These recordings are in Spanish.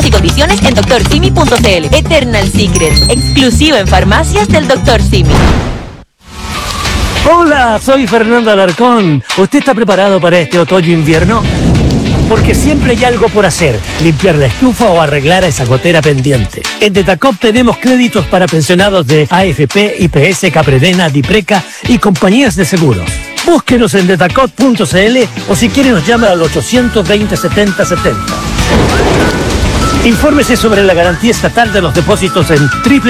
Términos y condiciones en doctorsimi.cl. Eternal Secret, exclusivo en farmacias del Dr. Simi. Hola, soy Fernando Alarcón. ¿Usted está preparado para este otoño-invierno? Porque siempre hay algo por hacer, limpiar la estufa o arreglar esa gotera pendiente. En Detacop tenemos créditos para pensionados de AFP, IPS, Capredena, Dipreca y compañías de seguros. Búsquenos en detacop.cl o si quiere nos llama al 820 70 70. Infórmese sobre la garantía estatal de los depósitos en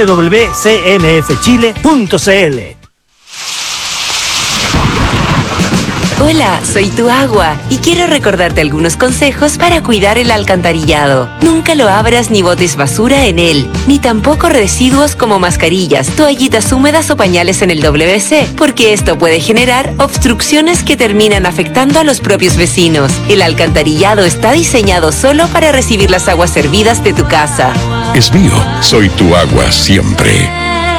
www.cnfchile.cl. Hola, soy tu agua y quiero recordarte algunos consejos para cuidar el alcantarillado. Nunca lo abras ni botes basura en él, ni tampoco residuos como mascarillas, toallitas húmedas o pañales en el WC, porque esto puede generar obstrucciones que terminan afectando a los propios vecinos. El alcantarillado está diseñado solo para recibir las aguas servidas de tu casa. Es mío, soy tu agua siempre.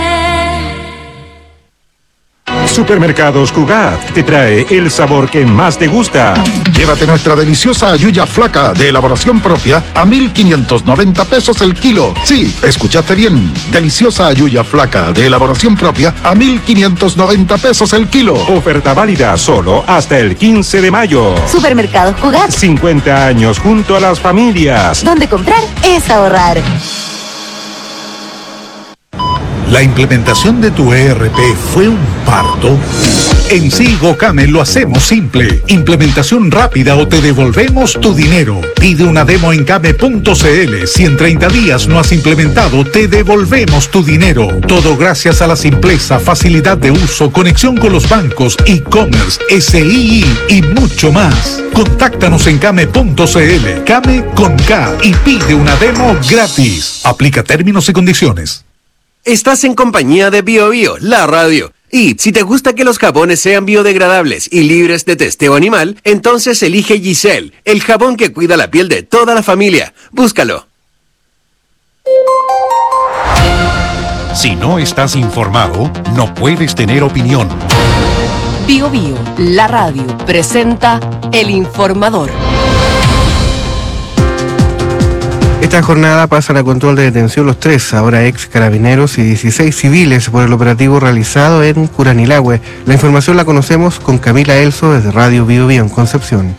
Supermercados Cugat te trae el sabor que más te gusta. Llévate nuestra deliciosa halluyá flaca de elaboración propia a 1,590 pesos el kilo. Sí, escuchaste bien. Deliciosa halluyá flaca de elaboración propia a 1,590 pesos el kilo. Oferta válida solo hasta el 15 de mayo. Supermercados Cugat. 50 años junto a las familias. Donde comprar es ahorrar. ¿La implementación de tu ERP fue un parto? En Silgocame lo hacemos simple. Implementación rápida o te devolvemos tu dinero. Pide una demo en came.cl. Si en 30 días no has implementado, te devolvemos tu dinero. Todo gracias a la simpleza, facilidad de uso, conexión con los bancos, e-commerce, SII y mucho más. Contáctanos en came.cl. Came con K y pide una demo gratis. Aplica términos y condiciones. Estás en compañía de BioBio, la radio. Y si te gusta que los jabones sean biodegradables y libres de testeo animal, entonces elige Giselle, el jabón que cuida la piel de toda la familia. Búscalo. Si no estás informado, no puedes tener opinión. BioBio, la radio, presenta El Informador. Esta jornada pasan a control de detención los 3, ahora ex carabineros y 16 civiles por el operativo realizado en Curanilahue. La información la conocemos con Camila Elso desde Radio BioBio en Concepción.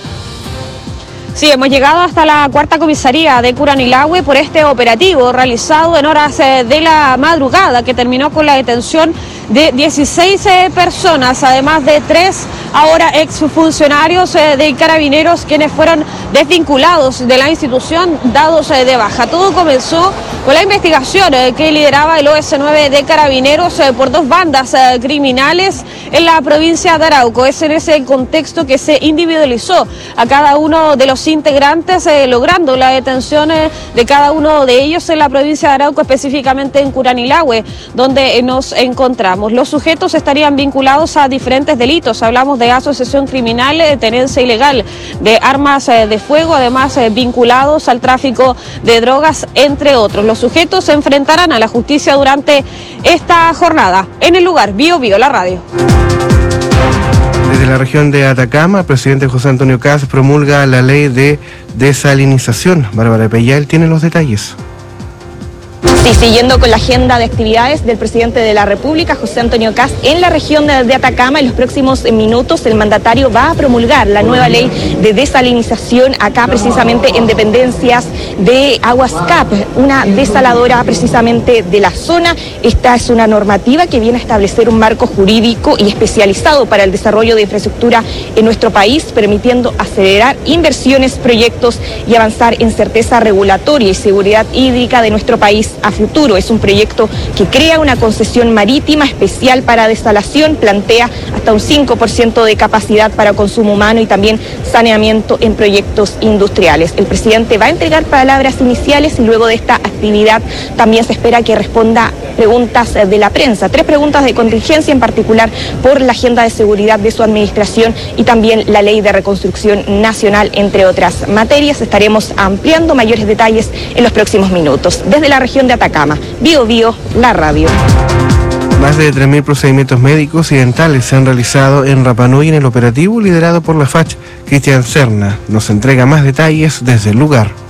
Sí, hemos llegado hasta la cuarta comisaría de Curanilahue por este operativo realizado en horas de la madrugada que terminó con la detención de 16 personas, además de 3 ahora exfuncionarios de Carabineros quienes fueron desvinculados de la institución, dados de baja. Todo comenzó con la investigación que lideraba el OS9 de Carabineros por 2 bandas criminales en la provincia de Arauco. Es en ese contexto que se individualizó a cada uno de los integrantes, logrando la detención de cada uno de ellos en la provincia de Arauco, específicamente en Curanilahue, donde nos encontramos. Los sujetos estarían vinculados a diferentes delitos. Hablamos de asociación criminal, de tenencia ilegal de armas de fuego, además vinculados al tráfico de drogas, entre otros. Los sujetos se enfrentarán a la justicia durante esta jornada. En el lugar, BioBio, la radio. Desde la región de Atacama, el presidente José Antonio Kast promulga la ley de desalinización. Bárbara Peyal tiene los detalles. Sí, siguiendo con la agenda de actividades del presidente de la República, José Antonio Kast, en la región de Atacama, en los próximos minutos el mandatario va a promulgar la nueva ley de desalinización acá precisamente en dependencias de Aguas CAP, una desaladora precisamente de la zona. Esta es una normativa que viene a establecer un marco jurídico y especializado para el desarrollo de infraestructura en nuestro país, permitiendo acelerar inversiones, proyectos y avanzar en certeza regulatoria y seguridad hídrica de nuestro país a futuro. Es un proyecto que crea una concesión marítima especial para desalación, plantea hasta un 5% de capacidad para consumo humano y también saneamiento en proyectos industriales. El presidente va a entregar palabras iniciales y luego de esta actividad también se espera que responda preguntas de la prensa, 3 preguntas de contingencia en particular por la agenda de seguridad de su administración y también la ley de reconstrucción nacional, entre otras materias. Estaremos ampliando mayores detalles en los próximos minutos. Desde la región de Atacama, BioBio, la radio. Más de 3.000 procedimientos médicos y dentales se han realizado en Rapa Nui en el operativo liderado por la FACH. Cristian Serna nos entrega más detalles desde el lugar.